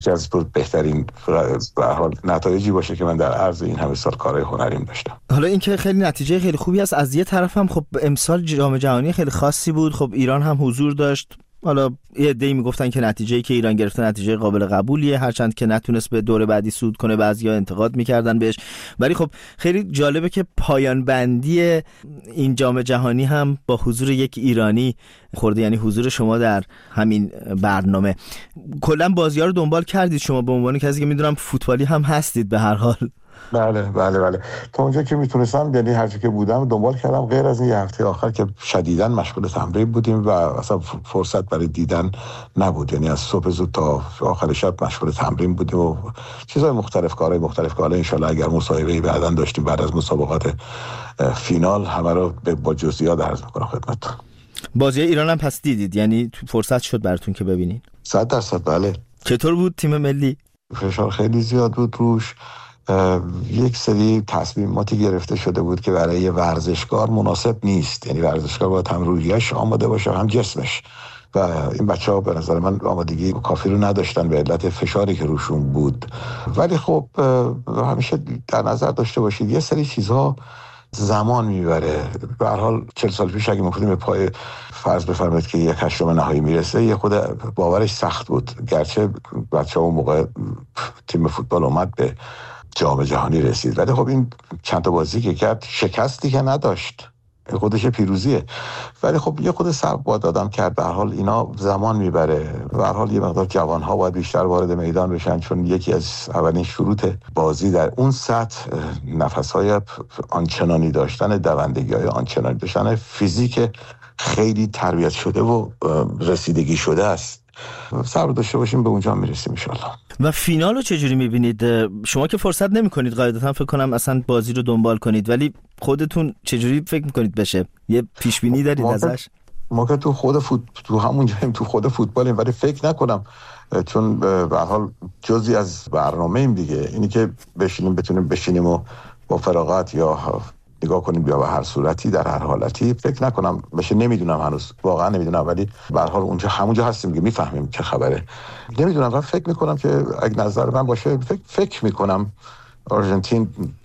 از بهترین به هر حال نتایجی باشه که من در عرض این همه سال کارهای هنریم داشتم. حالا این که خیلی نتیجه خیلی خوبی است، از یه طرف هم خب امسال جام جهانی خیلی خاصی بود، خب ایران هم حضور داشت. حالا یه عده‌ای میگفتن که نتیجه‌ای که ایران گرفته نتیجه قابل قبولیه، هرچند که نتونست به دور بعدی صعود کنه، بعضیا انتقاد میکردن بهش، ولی خب خیلی جالبه که پایان بندی این جام جهانی هم با حضور یک ایرانی خورده، یعنی حضور شما در همین برنامه. کلا بازی‌ها رو دنبال کردید شما به عنوان کسی که میدونم فوتبالی هم هستید به هر حال؟ بله تا اونجا که میتونستم، یعنی هر جا که بودم دنبال کردم، غیر از این یه هفته آخر که شدیداً مشغول تمرین بودیم و اصلا فرصت برای دیدن نبود، یعنی از صبح زود تا آخر شب مشغول تمرین بودیم و چیزای مختلف، کارهای مختلف که حالا ان شاءالله اگر مصاحبه‌ای بعداً داشتیم بعد از مسابقات فینال همه رو با جزئیات عرض می‌کنم خدمتتون. بازی ایران هم پس دیدید، یعنی فرصت شد براتون که ببینید؟ 100% بله. چطور بود تیم ملی؟ فشار خیلی زیاد بود روش. یک سری تصمیماتی گرفته شده بود که برای ورزشکار مناسب نیست، یعنی ورزشکار باید هم روحیش آماده باشه هم جسمش، و این بچه‌ها به نظر من آمادگی کافی رو نداشتن به علت فشاری که روشون بود. ولی خب همیشه در نظر داشته باشید یه سری چیزها زمان میبره. به هر حال 40 سال پیش اگه می‌خوایم به پای فرض بفرمایید که یک هشتم نهایی میرسه، یه خود باورش سخت بود، گرچه بچه‌ها اون موقع تیم فوتبال اومد به جام جهانی رسید، ولی خب این چند تا بازی که کرد شکستی که نداشت، خودش پیروزیه، ولی خب یه خود صبر باید آدم کرد. به هر حال اینا زمان میبره. به هر حال یه مقدار جوان‌ها باید بیشتر وارد میدان بشن، چون یکی از اولین شروط بازی در اون سطح نفس‌های آنچنانی داشتن، دوندگی‌های آنچنانی داشتن، فیزیک خیلی تربیت شده و رسیدگی شده است. صبر داشته باشیم به اونجا میرسیم ان شاءالله. و فینال رو چجوری میبینید؟ شما که فرصت نمیکنید قاعدتا فکر کنم اصلا بازی رو دنبال کنید، ولی خودتون چجوری فکر میکنید بشه؟ یه پیش بینی دارید ازش؟ ما که تو همون جاییم، تو خود فوتبالیم، ولی فکر نکنم، چون به هر حال جزئی از برنامه ایم دیگه، اینی که بتونیم بشینیم و با فراغت یا نگاه کنیم یا به هر صورتی در هر حالتی، فکر نکنم بشه. نمیدونم، هنوز واقعا نمیدونم، ولی به هر حال همونجا هستیم که میفهمیم چه خبره. نمیدونم، من فکر میکنم که اگه نظر من باشه فکر میکنم آرژانتین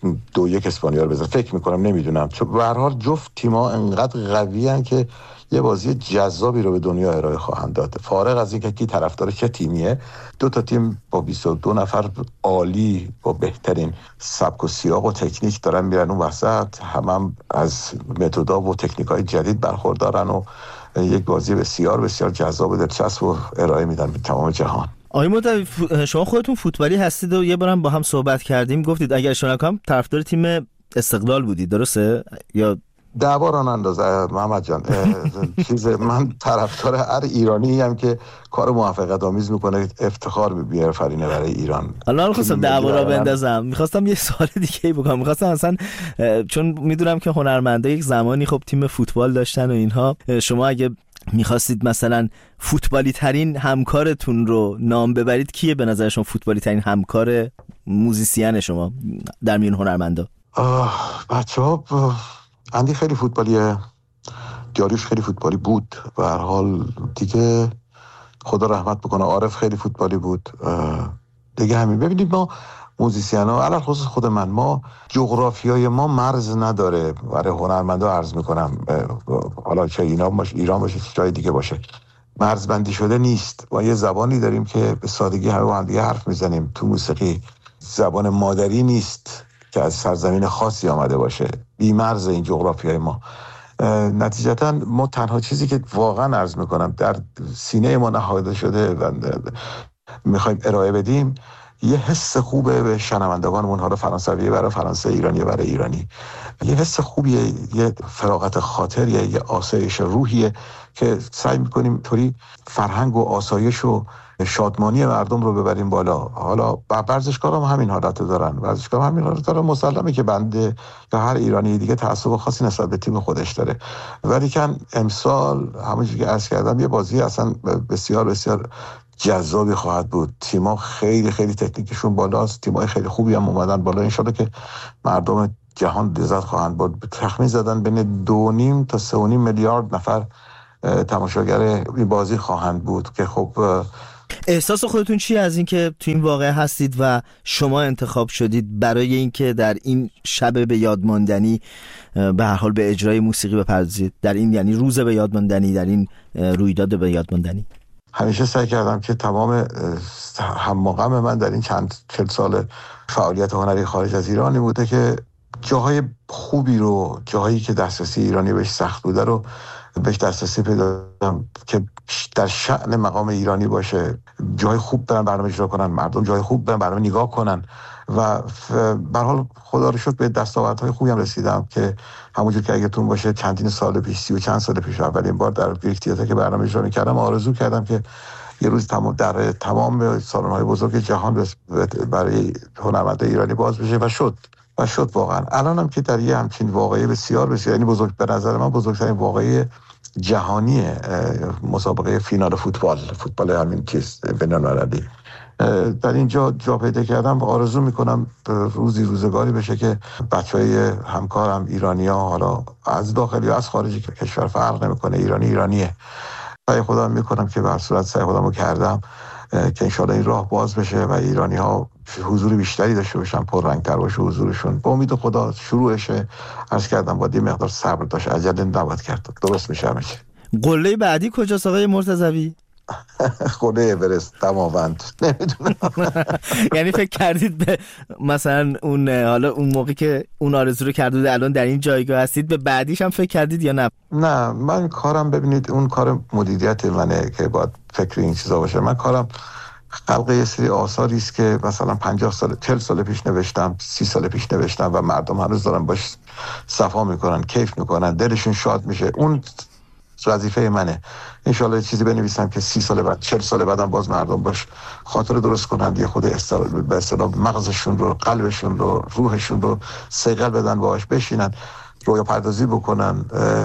2-1 اسپانیا رو بزنه. فکر میکنم، نمیدونم، چون به هر حال جفت تیم‌ها انقدر قویان که یه بازی جذابی رو به دنیا ارائه خواهند داد. فارغ از اینکه کی طرفدار چه تیمیه، دو تا تیم با 22 نفر عالی با بهترین سبک و سیاق و تکنیک دارن میرن اون وسط، هم از متدها و تکنیک‌های جدید برخوردارن و یک بازی بسیار بسیار جذاب و دلچسب و ارائه میدن به تمام جهان. آقای موطوی، شما خودتون فوتبالی هستید و یه بارم با هم صحبت کردیم، گفتید اگر اشتباه نکنم طرفدار تیم استقلال بودید، درسته؟ یا 10 بار آن اندازه محمد جان. من طرفدار هر ایرانی هم که کار موفقیت آمیز میکنه افتخار بیافرینه برای ایران. الان خواستم 10 بار بندازم، میخواستم یه سوال دیگه ای بکنم. میخواستم اصلا چون میدونم که هنرمندا یک زمانی خب تیم فوتبال داشتن و اینها، شما اگه میخواستید مثلا فوتبالی ترین همکارتون رو نام ببرید، کیه به نظر شما فوتبالی ترین همکار موزیسین شما در میون هنرمندا؟ بچه‌ها اندی خیلی فوتبالیه، جاریوش خیلی فوتبالی بود، به هر حال دیگه خدا رحمت بکنه عارف خیلی فوتبالی بود دیگه. همین. ببینید ما موزیسینا، علاوه خصوص خود من، ما جغرافیای ما مرز نداره. برای هنرمندا عرض میکنم، حالا چه ایران باشه جای دیگه باشه، مرزبندی شده نیست. ما یه زبانی داریم که به سادگی همه با هم دیگه حرف میزنیم. تو موسیقی زبان مادری نیست که از سرزمین خاصی آمده باشه، بی مرز این جغرافیای ما. نتیجتا ما تنها چیزی که واقعا عرض میکنم در سینه ما نهاده شده و میخوایم ارائه بدیم، یه حس خوبه به شنوندگانمون، حالا فرانسوی برای فرانسه، ایرانی برای ایرانی، یه حس خوبیه، یه فراغت خاطریه، یه آسایش روحیه که سعی میکنیم طوری فرهنگ و آسایش و شادمانی مردم رو ببریم بالا. حالا ورزشکارام همین حالت دارن، مسلمه که بنده یا هر ایرانی دیگه تعصب خاصی نسبت به تیم خودش داره، ولی کن امسال همونجوری که عرض کردم یه بازی اصلا بسیار بسیار جذابی خواهد بود. تیم‌ها خیلی خیلی تکنیکشون بالاست، تیم‌های خیلی خوبی هم اومدن بالا. ان شاءالله که مردم جهان لذت خواهند برد. تخمین زدن بین 2.5 تا 3.5 میلیارد نفر تماشاگر این بازی خواهند بود که خب احساس خودتون چیه از اینکه تو این واقعه هستید و شما انتخاب شدید برای اینکه در این شب به یادماندنی به هر حال به اجرای موسیقی بپردازید، در این یعنی روز به یادماندنی، در این رویداد به یادماندنی؟ همیشه سعی کردم که تمام هم‌وغم من در این 40 سال فعالیت هنری خارج از ایرانی بوده که جاهای خوبی رو، جاهایی که دسترسی ایرانی بهش سخت بوده رو بهش دسترسی پیدا کنم که در شأن مقام ایرانی باشه. جای خوب برن برنامه اجرا کنن، مردم جای خوب برن برنامه نگاه کنن و به هر حال خدا رو شکر به دستاوردهای خوبی هم رسیدم که همونجور که اگه‌تون باشه چندین سال پیش، 30 و چند سال پیش اولین بار در گریک تئاتر که برنامه اجرا می‌کردم آرزو کردم که یه روز در تمام سالن‌های بزرگ جهان برای هنرمندان ایرانی باز بشه و شد واقعا. الانم که در یه همچین واقعه بسیار یعنی بزرگ، به نظر من بزرگترین واقعه جهانی مسابقه فینال فوتبال همین چیز بین‌المللی در اینجا جا پیدا کردم و آرزو میکنم روزگاری بشه که بچهای همکارم ایرانی‌ها، حالا از داخلی و از خارجی که کشور فرق نمیکنه، ایرانیه. سعی خودم میکنم که به هر صورت سعی خودمو کردم که انشالله این راه باز بشه و ایرانی‌ها حضور بیشتری داشته باشن، پررنگ‌تر باشه حضورشون. با امید خدا شروعشه. عرض کردم باید یه مقدار صبر داشت، عجله نباید کرد، درست میشه همه چی. قله بعدی کجاست آقای مرتضوی؟ قله اورست، دماوند، نمیدونم. یعنی فکر کردید به مثلا اون حالا اون موقع که اون آرزو رو کردید الان در این جایگاه هستید به بعدیش هم فکر کردید یا نه؟ نه، من کارم ببینید اون کار مدیریت منه که باید فکر این چیزا باشه. من کارم خلق یه سری آثاری است که مثلا 50 سال 40 سال پیش نوشتم، 30 سال پیش نوشتم و مردم هنوز دارن باش صفا میکنن، کیف میکنن، دلشون شاد میشه. اون وظیفه منه. انشالله چیزی بنویسم که 30 سال بعد، 40 سال بعدم باز مردم باش خاطره درست کنند، یه خود به اصطلاح مغزشون رو، قلبشون رو، روحشون رو صیقل بدن، باهاش بشینن، رویا پردازی بکنن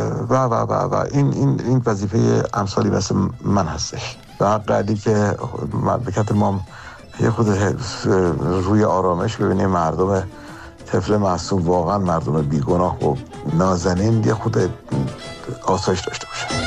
و این وظیفه امثالی مثل من هستش. و قدری که مملکت ما یه خود روی آرامش ببینیم، مردم طفل معصوم، واقعا مردم بیگناه و نازنین یه خود آسایش داشته باشه.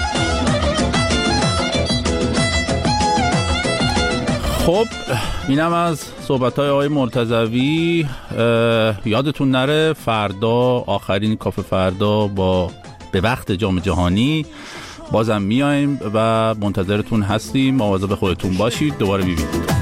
خب اینم از صحبت‌های آقای مرتضوی. یادتون نره فردا آخرین کافه فردا با به وقت جام جهانی بازم میایم و منتظرتون هستیم. مواظب خودتون باشید. دوباره میبینید.